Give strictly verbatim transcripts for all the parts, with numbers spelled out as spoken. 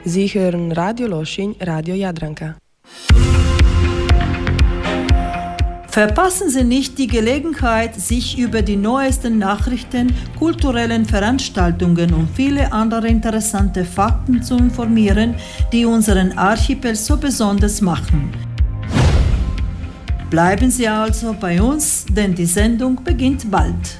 Sie hören Radio Loschin, Radio Jadranka. Verpassen Sie nicht die Gelegenheit, sich über die neuesten Nachrichten, kulturellen Veranstaltungen und viele andere interessante Fakten zu informieren, die unseren Archipel so besonders machen. Bleiben Sie also bei uns, denn die Sendung beginnt bald.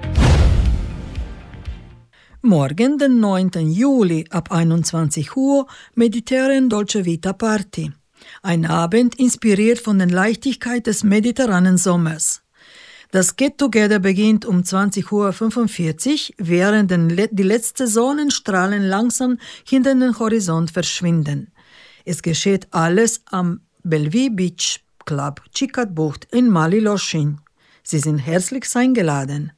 Morgen, den neunten Juli ab einundzwanzig Uhr, Mediterranean Dolce Vita Party. Ein Abend inspiriert von der Leichtigkeit des mediterranen Sommers. Das Get-Together beginnt um zwanzig Uhr fünfundvierzig, während die letzten Sonnenstrahlen langsam hinter den Horizont verschwinden. Es geschieht alles am Bellevue Beach Club Chicat Bucht in Mali Loschin. Sie sind herzlich eingeladen.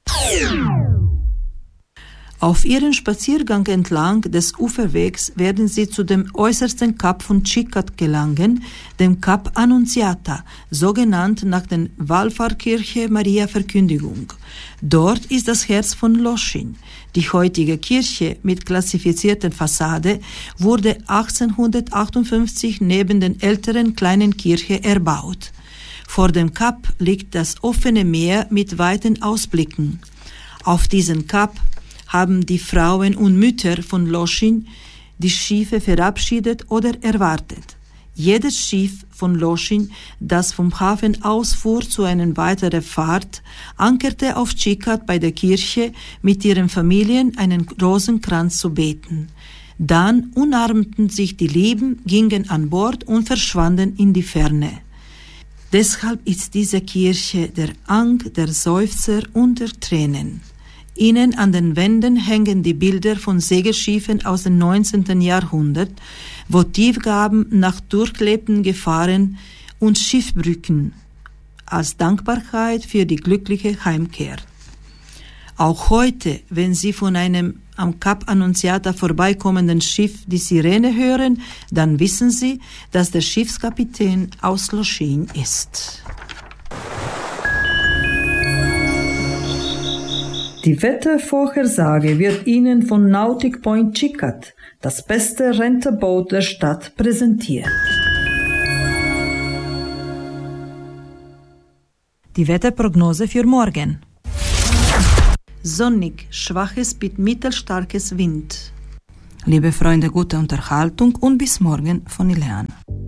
Auf ihrem Spaziergang entlang des Uferwegs werden sie zu dem äußersten Kap von Chicat gelangen, dem Kap Annunziata, so genannt nach der Wallfahrtskirche Maria Verkündigung. Dort ist das Herz von Loschin. Die heutige Kirche mit klassifizierter Fassade wurde achtzehnhundertachtundfünfzig neben der älteren kleinen Kirche erbaut. Vor dem Kap liegt das offene Meer mit weiten Ausblicken. Auf diesem Kap haben die Frauen und Mütter von Loschin die Schiffe verabschiedet oder erwartet. Jedes Schiff von Loschin, das vom Hafen ausfuhr zu einer weiteren Fahrt, ankerte auf Chicat bei der Kirche mit ihren Familien einen Rosenkranz zu beten. Dann umarmten sich die Lieben, gingen an Bord und verschwanden in die Ferne. Deshalb ist diese Kirche der Ang, der Seufzer und der Tränen. Innen an den Wänden hängen die Bilder von Segelschiffen aus dem neunzehnten Jahrhundert, Votivgaben nach durchlebten Gefahren und Schiffbrücken als Dankbarkeit für die glückliche Heimkehr. Auch heute, wenn Sie von einem am Kap Annunziata vorbeikommenden Schiff die Sirene hören, dann wissen Sie, dass der Schiffskapitän aus Loschin ist. Die Wettervorhersage wird Ihnen von Nautic Point Chicat, das beste Renterboot der Stadt, präsentiert. Die Wetterprognose für morgen. Sonnig, schwaches bis mittelstarkes Wind. Liebe Freunde, gute Unterhaltung und bis morgen von Ileana.